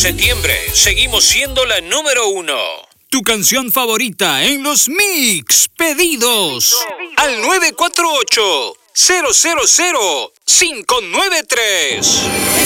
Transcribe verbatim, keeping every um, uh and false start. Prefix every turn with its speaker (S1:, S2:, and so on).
S1: septiembre, seguimos siendo la número uno.
S2: Tu canción favorita en los Mix Pedidos.
S1: Al nueve cuatro ocho, cero cero cero, cinco nueve tres.